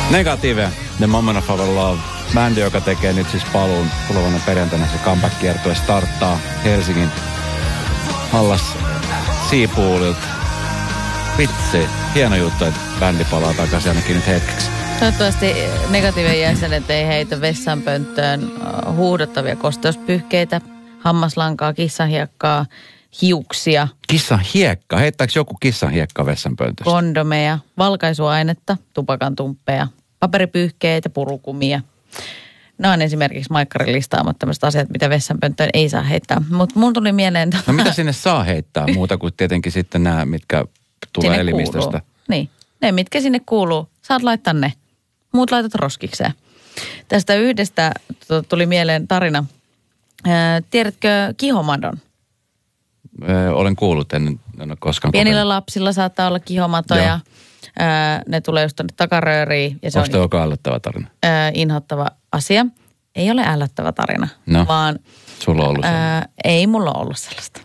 Negative, The Moment of Our Love. Bändi, joka tekee nyt siis paluun tulevana perjantaina. Se comeback-kiertue starttaa Helsingin Hallas Siipuulilta. Vitsi, hieno juttu, että bändi palaa takaisin ainakin nyt hetkeksi. Toivottavasti Negativen jäsenet ei heitä vessanpönttöön huudottavia kosteuspyyhkeitä, hammaslankaa, kissanhiekkaa, hiuksia. Kissanhiekka? Heittääkö joku kissanhiekka vessanpöntöstä? Kondomeja, valkaisuainetta, tupakan tumppeja, paperipyyhkeitä, purukumia. Nämä on esimerkiksi Maikkarin listaamat tämmöiset asiat, mitä vessanpönttöön ei saa heittää. Mutta mun tuli mieleen... No mitä sinne saa heittää muuta kuin tietenkin sitten nämä, mitkä tulee sinne elimistöstä? Kuuluu. Niin, ne mitkä sinne kuuluu. Saat laittaa ne. Muut laitat roskikseen. Tästä yhdestä tuli mieleen tarina. Tiedätkö kihomadon? Olen kuullut, en ole koskaan pienillä kokenut. Lapsilla saattaa olla kihomatoja. Ne tulee just tuonne takarööriin. Ja se onko joka ällöttävä tarina? Inhottava asia. Ei ole ällöttävä tarina. No, vaan, sulla on ollut ei mulla ollut sellaista.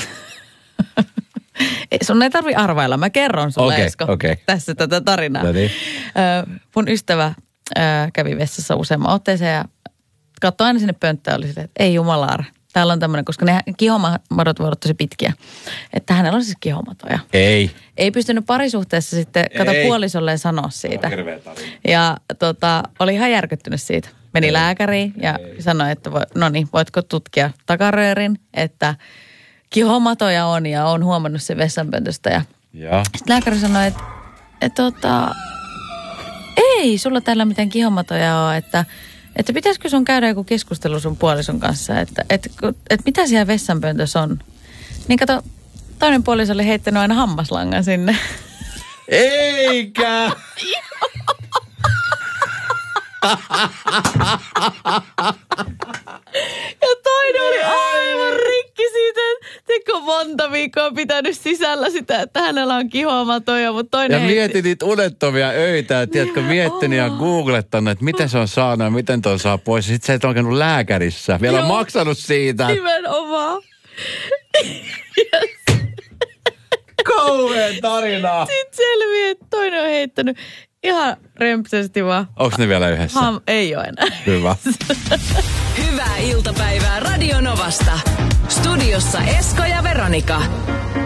Sun ei tarvi arvailla. Mä kerron sulle, Esko, tässä tätä tarinaa. Mun ystävä kävi vessassa useamman otteeseen ja katsoi aina sinne pönttöön, oli silleen, että ei jumalaara. Täällä on tämmöinen, koska ne kihomadot voivat olla tosi pitkiä. Että hänellä on siis kihomatoja. Ei pystynyt parisuhteessa sitten, puolisolleen sanoa siitä. Ja oli ihan järkyttynyt siitä. Meni lääkäriin ja sanoi, että voitko tutkia takaröörin, että kihomatoja on ja on huomannut sen vessanpöntöstä. Ja. Sitten lääkäri sanoi, että ei sulla täällä mitään kihomatoja ole, että pitäisikö sun käydä joku keskustelu sun puolison kanssa, että mitä siellä vessanpöntössä on. Niin kato, toinen puoliso oli heittänyt aina hammaslangan sinne. Eikä! Ja toinen oli aivan rikki siitä, että monta viikkoa pitänyt sisällä sitä, että hänellä on kihomatoja, mutta toinen ja mieti niitä unettomia öitä, tiedätkö, miettinyt ja googlettanut, että miten se on saanut ja miten tuon saa pois. Sitten se et ole käynyt lääkärissä, vielä maksanut siitä. Nimenomaan. Kauheen tarina. Sitten selvii, että toinen on heittänyt ihan rempsesti vaan. Onko ne vielä yhdessä? Ei ole enää. Hyvä. Hyvää iltapäivää Radio Novasta. Studiossa Esko ja Veronika.